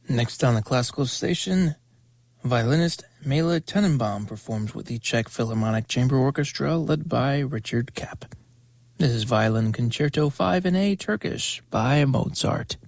Next on the classical station, violinist Mela Tenenbaum performs with the Czech Philharmonic Chamber Orchestra led by Richard Kapp. This is Violin Concerto 5 in A Turkish by Mozart.